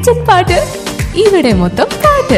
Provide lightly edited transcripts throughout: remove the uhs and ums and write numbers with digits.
Instant പാട്ട് ഇവിടെ മൊത്തം പാട്ട്.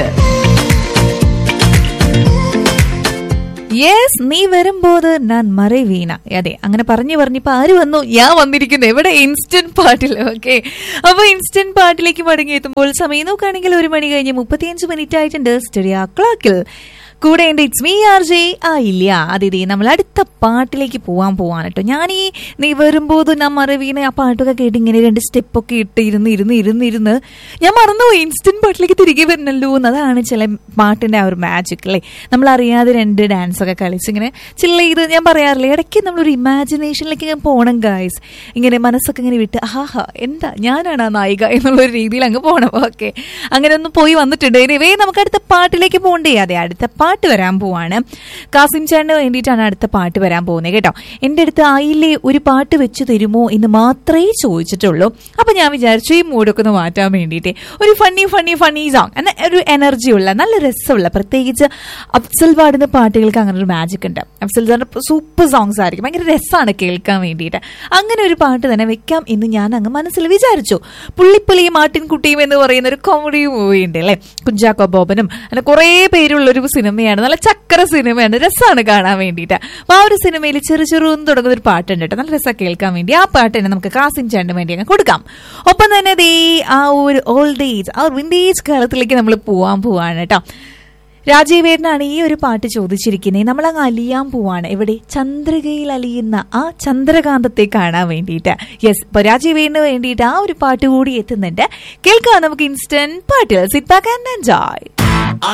യെസ്, നീ വരുമ്പോൾ ഞാൻ മറവീണ. അതെ, അങ്ങനെ പറഞ്ഞിപ്പോ ആര് വന്നു? ഞാൻ വന്നിരിക്കുന്നു എവിടെ? ഇൻസ്റ്റന്റ് പാട്ടിൽ. ഓക്കെ, അപ്പൊ ഇൻസ്റ്റന്റ് പാട്ടിലേക്ക് മടങ്ങി എത്തുമ്പോൾ സമയം നോക്കുകയാണെങ്കിൽ 1 മണി കഴിഞ്ഞ് 35 മിനിറ്റ് ആയിട്ടുണ്ട്. സ്റ്റഡിയോ ക്ലോക്കിൽ കൂടെ എന്റെ ഇറ്റ്സ് മീ ആർജെ ഇല്ല. അതെ, നമ്മൾ അടുത്ത പാട്ടിലേക്ക് പോവാണ് കേട്ടോ. ഞാൻ ഈ നീ വരുമ്പോൾ ഞാൻ മറവീണ ആ പാട്ടൊക്കെ കേട്ട് ഇങ്ങനെ 2 സ്റ്റെപ്പൊക്കെ ഇട്ട് ഇരുന്ന് ഞാൻ മറന്നുപോയി ഇൻസ്റ്റന്റ് പാട്ടിലേക്ക് തിരികെ വരണല്ലോ എന്ന്. അതാണ് ചില പാട്ടിന്റെ ആ ഒരു മാജിക് അല്ലേ. നമ്മളറിയാതെ 2 ഡാൻസ് ഒക്കെ കളിച്ച് ഇങ്ങനെ ചില്ല ചെയ്ത്, ഞാൻ പറയാറില്ലേ, ഇടയ്ക്ക് നമ്മളൊരു ഇമാജിനേഷനിലേക്ക് ഇങ്ങനെ പോകണം ഗായ്സ്. ഇങ്ങനെ മനസ്സൊക്കെ ഇങ്ങനെ വിട്ട് ആഹാ എന്താ ഞാനാണ് ആ നായിക എന്നുള്ളൊരു രീതിയിൽ അങ്ങ് പോകണം. ഓക്കെ, അങ്ങനെ ഒന്ന് പോയി വന്നിട്ടുണ്ട്. ഇനിവേ നമുക്ക് അടുത്ത പാട്ടിലേക്ക് പോകണ്ടേ. അതെ, അടുത്ത പാട്ട് വരാൻ പോവാണ്. കാസിം ചേട്ടന് വേണ്ടിയിട്ടാണ് അടുത്ത പാട്ട് വരാൻ പോകുന്നത് കേട്ടോ. എൻ്റെ അടുത്ത് ആയില്ലേ ഒരു പാട്ട് വെച്ച് തരുമോ എന്ന് മാത്രമേ ചോദിച്ചിട്ടുള്ളൂ. അപ്പൊ ഞാൻ വിചാരിച്ചു ഈ മൂഡൊക്കെ ഒന്ന് മാറ്റാൻ വേണ്ടിയിട്ട് ഒരു ഫണ്ണി സോങ്, എന്നാൽ ഒരു എനർജി ഉള്ള നല്ല രസമുള്ള, പ്രത്യേകിച്ച് അഫ്സൽ പാടുന്ന പാട്ടുകൾക്ക് അങ്ങനെ ഒരു മാജിക് ഉണ്ട്. അഫ്സൽ സാറിന്റെ സൂപ്പർ സോങ്സ് ആയിരിക്കും, ഭയങ്കര രസമാണ് കേൾക്കാൻ വേണ്ടിയിട്ട്. അങ്ങനെ ഒരു പാട്ട് തന്നെ വെക്കാം എന്ന് ഞാൻ അങ്ങ് മനസ്സിൽ വിചാരിച്ചു. പുള്ളിപ്പുലിയും മാട്ടിൻകുട്ടിയും എന്ന് പറയുന്ന ഒരു കോമഡി മൂവി ഉണ്ട് അല്ലെ, കുഞ്ചാക്കോ ബോബനും അങ്ങനെ കുറെ പേരുള്ളൊരു സിനിമയാണ്. നല്ല ചക്കര സിനിമയാണ്, രസമാണ് കാണാൻ വേണ്ടിയിട്ട്. അപ്പൊ ആ ഒരു സിനിമയിൽ ചെറുന്ന് തുടങ്ങുന്ന ഒരു പാട്ടുണ്ട് കേട്ടോ, നല്ല രസം കേൾക്കാൻ വേണ്ടി. ആ പാട്ട് തന്നെ നമുക്ക് കാസിം ചേട്ടന് വേണ്ടി അങ്ങ് കൊടുക്കാം. ഒപ്പം തന്നെ ദേ ആ ഒരു ഓൾഡ് ഏജ്, ആ വിന്റേജ് കാലത്തിലേക്ക് നമ്മൾ പോവാണ് കേട്ടോ. രാജീവേട്ടനാണ് ഈ ഒരു പാട്ട് ചോദിച്ചിരിക്കുന്നത്. നമ്മളങ്ങ് അലിയാൻ പോവാണ്. എവിടെ? ചന്ദ്രികയിൽ അലിയുന്ന ആ ചന്ദ്രകാന്തത്തെ കാണാൻ വേണ്ടിയിട്ട്. യെസ്, ഇപ്പൊ രാജീവേട്ടന് വേണ്ടിയിട്ട് ആ ഒരു പാട്ട് കൂടി എത്തുന്നുണ്ട്. കേൾക്കാം നമുക്ക് ഇൻസ്റ്റന്റ് പാട്ടിൽ. Sit back and enjoy.